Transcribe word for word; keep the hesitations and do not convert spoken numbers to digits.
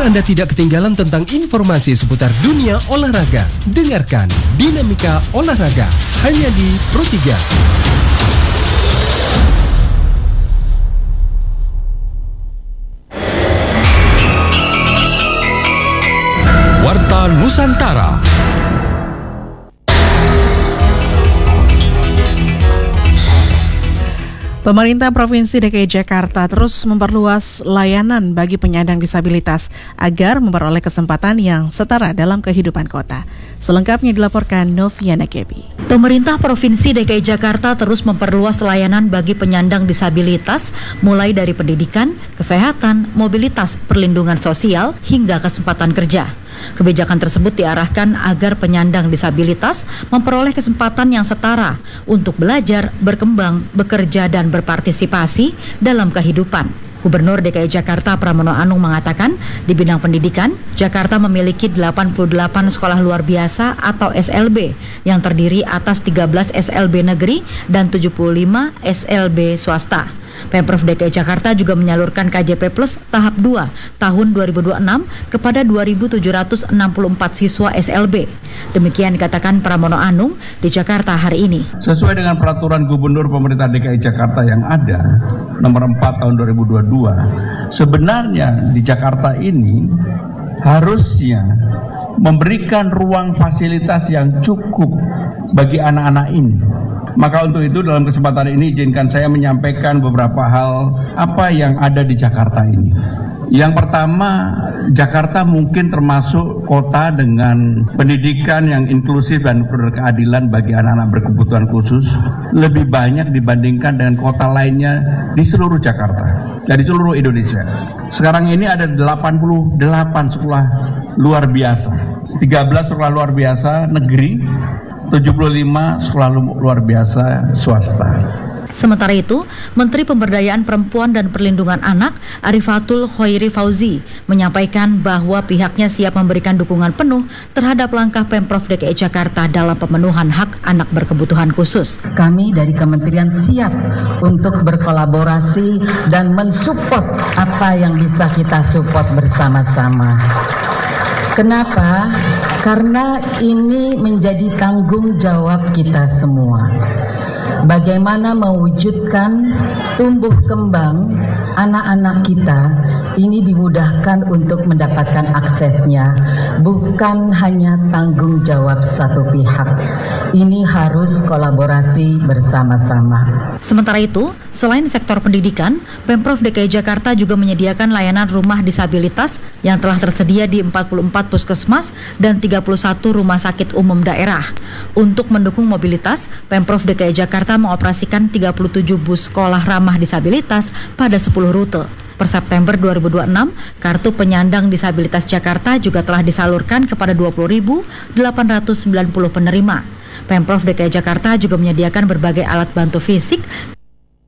Anda tidak ketinggalan tentang informasi seputar dunia olahraga. Dengarkan Dinamika Olahraga hanya di Pro tiga. Warta Nusantara. Pemerintah Provinsi D K I Jakarta terus memperluas layanan bagi penyandang disabilitas agar memperoleh kesempatan yang setara dalam kehidupan kota. Selengkapnya dilaporkan Noviana Kebi. Pemerintah Provinsi D K I Jakarta terus memperluas layanan bagi penyandang disabilitas mulai dari pendidikan, kesehatan, mobilitas, perlindungan sosial, hingga kesempatan kerja. Kebijakan tersebut diarahkan agar penyandang disabilitas memperoleh kesempatan yang setara untuk belajar, berkembang, bekerja, dan berpartisipasi dalam kehidupan. Gubernur D K I Jakarta Pramono Anung mengatakan, di bidang pendidikan, Jakarta memiliki delapan puluh delapan sekolah luar biasa atau S L B yang terdiri atas tiga belas S L B negeri dan tujuh puluh lima S L B swasta. Pemprov D K I Jakarta juga menyalurkan K J P Plus tahap dua tahun dua ribu dua puluh enam kepada dua ribu tujuh ratus enam puluh empat siswa S L B. Demikian dikatakan Pramono Anung di Jakarta hari ini. Sesuai dengan peraturan Gubernur Pemerintah D K I Jakarta yang ada, nomor empat tahun dua ribu dua puluh dua, sebenarnya di Jakarta ini harusnya memberikan ruang fasilitas yang cukup bagi anak-anak ini. Maka untuk itu dalam kesempatan ini izinkan saya menyampaikan beberapa hal apa yang ada di Jakarta ini. Yang pertama, Jakarta mungkin termasuk kota dengan pendidikan yang inklusif dan berkeadilan bagi anak-anak berkebutuhan khusus lebih banyak dibandingkan dengan kota lainnya di seluruh Jakarta, dari seluruh Indonesia. Sekarang ini ada delapan puluh delapan sekolah luar biasa, tiga belas sekolah luar biasa negeri, tujuh puluh lima sekolah luar biasa swasta. Sementara itu, Menteri Pemberdayaan Perempuan dan Perlindungan Anak Arifatul Khoiri Fauzi menyampaikan bahwa pihaknya siap memberikan dukungan penuh terhadap langkah Pemprov D K I Jakarta dalam pemenuhan hak anak berkebutuhan khusus. Kami dari Kementerian siap untuk berkolaborasi dan mensupport apa yang bisa kita support bersama-sama. Kenapa? Karena ini menjadi tanggung jawab kita semua. Bagaimana mewujudkan tumbuh kembang anak-anak kita ini dimudahkan untuk mendapatkan aksesnya, bukan hanya tanggung jawab satu pihak. Ini harus kolaborasi bersama-sama. Sementara itu, selain sektor pendidikan, Pemprov D K I Jakarta juga menyediakan layanan rumah disabilitas yang telah tersedia di empat puluh empat puskesmas dan tiga puluh satu rumah sakit umum daerah. Untuk mendukung mobilitas, Pemprov D K I Jakarta mengoperasikan tiga puluh tujuh bus sekolah ramah disabilitas pada sepuluh rute. Per September dua ribu dua puluh enam, kartu penyandang disabilitas Jakarta juga telah disalurkan kepada dua puluh ribu delapan ratus sembilan puluh penerima. Pemprov D K I Jakarta juga menyediakan berbagai alat bantu fisik